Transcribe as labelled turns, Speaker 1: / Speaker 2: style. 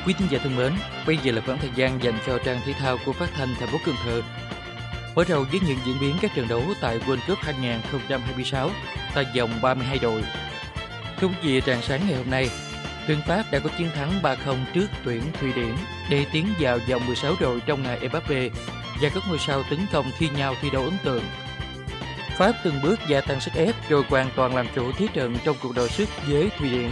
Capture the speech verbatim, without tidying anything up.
Speaker 1: Quý thính giả thân mến, bây giờ là khoảng thời gian dành cho trang thể thao của Phát thanh thành phố Cần Thơ. Mở đầu với những diễn biến các trận đấu tại World Cup hai không hai sáu tại vòng ba mươi hai đội. Thưa quý vị, rạng sáng ngày hôm nay, tuyển Pháp đã có chiến thắng ba không trước tuyển Thụy Điển để tiến vào vòng mười sáu đội trong ngày Mbappé và các ngôi sao tấn công thi nhau thi đấu ấn tượng. Pháp từng bước gia tăng sức ép rồi hoàn toàn làm chủ thế trận trong cuộc đọ sức với Thụy Điển.